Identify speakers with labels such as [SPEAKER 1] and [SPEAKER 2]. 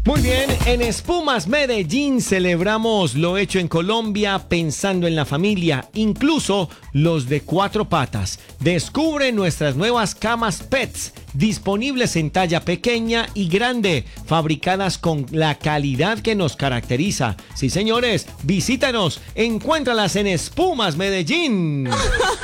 [SPEAKER 1] Muy bien, en Espumas Medellín celebramos lo hecho en Colombia pensando en la familia, incluso los de 4 patas. Descubre nuestras nuevas camas Pets, disponibles en talla pequeña y grande, fabricadas con la calidad que nos caracteriza. Sí, señores, visítanos, encuéntralas en Espumas Medellín.